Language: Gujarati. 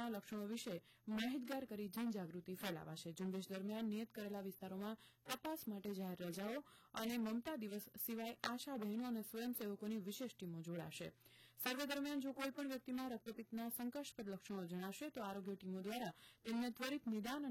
રક્તપિત્તના લક્ષણો વિશે માહિતગાર કરી જનજાગૃતિ ફેલાવાશે. ઝુંબેશ દરમિયાન નિયત કરેલા વિસ્તારોમાં તપાસ માટે જાહેર રજાઓ અને મમતા દિવસ સિવાય આશા બહેનો અને સ્વયંસેવકોની વિશેષ ટીમો જોડાશે. સર્વે દરમિયાન જો કોઈપણ વ્યક્તિમાં રક્તપિત્તના શંકાસ્પદ લક્ષણો જણાશે તો આરોગ્ય ટીમો દ્વારા તેમને ત્વરિત નિદાન